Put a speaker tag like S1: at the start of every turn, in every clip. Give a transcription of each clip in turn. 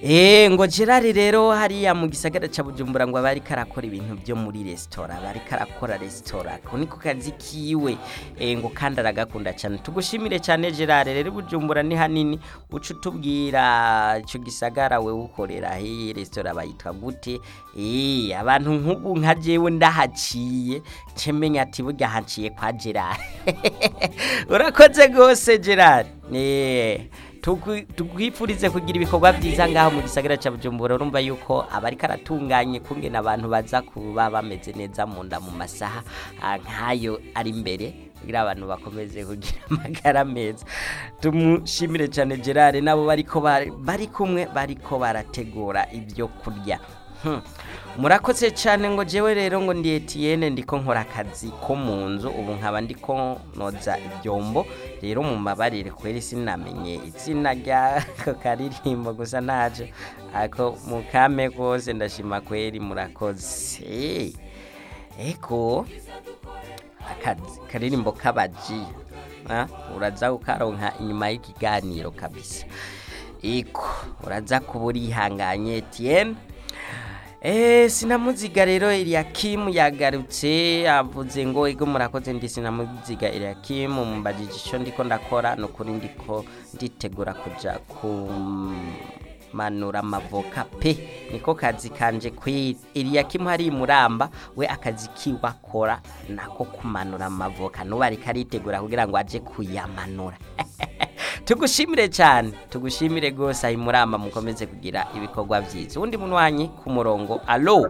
S1: Ngo Gerard rero hariya mu gisagara ca Bujumbura ngo abari karakora ibintu byo muri restaurant bari karakora restaurant ko niko kazi kiwe ngo kandi aragakunda cyane tugushimire cyane Gerard rero Bujumbura ni hanini uca utubwira ico gisagara we ukorera he restaurant bayitwa gute abantu nk'ubu nka jewe ndahaciye cemenya ati burya haciye kwa Gerard urakoze gose Gerard tugwipfurize kugira ibikorwa byiza ngaho mu gisagara ca Bujumbura urumva yuko abari karatunganye kungena abantu baza kuba bameze neza mu nda mu masaha nkayo ari imbere kugira abantu bakomeze kugira amagara meza tumushimire cyane Gerard nabo bari kumwe bariko barategura ibyo kurya murakoze cyane ngo jewe rero ngo ndi Etienne ndiko nkora akazi ko mu nzu ubu nkaba ndiko noza ibyombo rero mu mabarire kweri sinamenye izina rya karirimbo gusa naje ako mukame kose ndashima kweri murakoze eko akazi karirimbo kabaji uraza ukaronka inyuma y'ikiganiro kabisa eko uraza kuburi hanganye Etienne sinamuziga rero Eliakim yagarutse avuze ngo ego murakoze ndi sinamuziga Eliakim mumbajije ico ndiko ndakora no kuri ndiko nditegura kuja ku manura amavoka pe niko kazi kanje kwi Eliakim hari muramba we akazi kiwakora nako kumanura amavoka no bari karitegura kugira ngo aje kuyamanura tugushimire cyane tugushimire gose ayi muramba mukomeze kugira ibikorwa byiza undi muntu wanyi ku murongo allo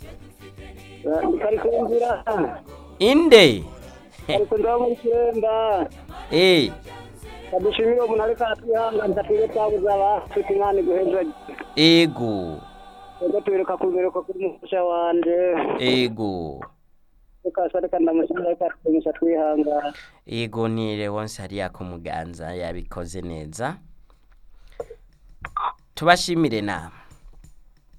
S1: inde
S2: Kadushimiro munareka atwihanga ndatire tabuza abafite imana guheza
S1: ego
S2: tubereka kubereka kuri mufasha wanje
S1: ego
S2: ukasareka ndamushaka tumisha twihanga
S1: ego nire wonse hariya ku muganza yabikoze neza tubashimire na